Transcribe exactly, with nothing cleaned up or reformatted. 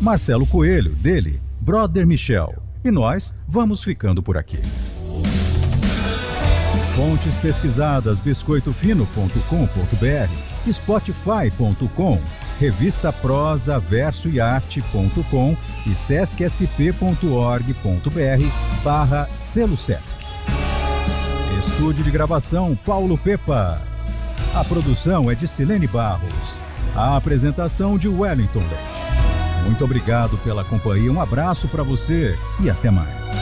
Marcelo Coelho, dele, Brother Michel. E nós vamos ficando por aqui. Fontes pesquisadas, biscoito fino ponto com ponto br, spotify ponto com, revista prosa verso e arte ponto com e sescsp ponto org ponto br barra selo Sesc. Estúdio de gravação Paulo Pepa. A produção é de Silene Barros. A apresentação de Wellington Leite. Muito obrigado pela companhia, um abraço para você e até mais.